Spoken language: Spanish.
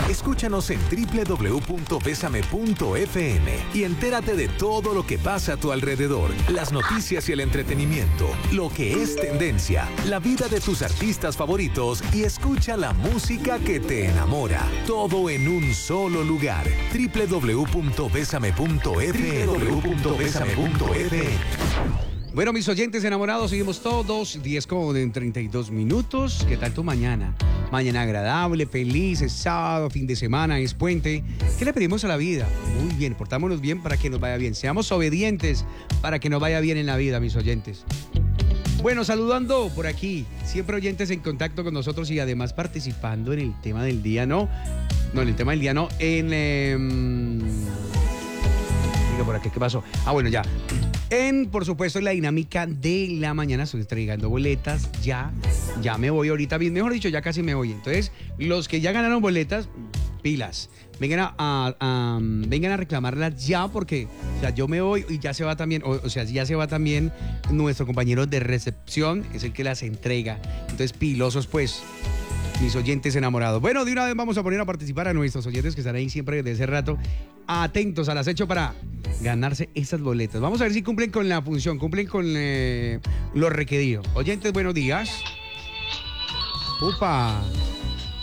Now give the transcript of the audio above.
Escúchanos en www.besame.fm y entérate de todo lo que pasa a tu alrededor, las noticias y el entretenimiento, lo que es tendencia, la vida de tus artistas favoritos y escucha la música que te enamora. Todo en un solo lugar. www.besame.fm. Bueno, mis oyentes enamorados, seguimos todos, 10:32. ¿Qué tal tu mañana? Mañana agradable, feliz, es sábado, fin de semana, es puente. ¿Qué le pedimos a la vida? Muy bien, portámonos bien para que nos vaya bien. Seamos obedientes para que nos vaya bien en la vida, mis oyentes. Bueno, saludando por aquí, siempre oyentes en contacto con nosotros y además participando en el tema del día, ¿no? No, en el tema del día no, Diga por aquí, ¿qué pasó? Ah, bueno, ya. Por supuesto, en la dinámica de la mañana estoy entregando boletas. Ya me voy ahorita bien. Mejor dicho, ya casi me voy. Entonces, los que ya ganaron boletas, pilas. Vengan a reclamarlas ya porque, o sea, yo me voy y ya se va también, ya se va también nuestro compañero de recepción, es el que las entrega. Entonces, pilosos, pues, mis oyentes enamorados. Bueno, de una vez vamos a poner a participar a nuestros oyentes que están ahí siempre desde ese rato, atentos al acecho para ganarse estas boletas. Vamos a ver si cumplen con la función, cumplen con lo requerido. Oyentes, buenos días. ¡Upa!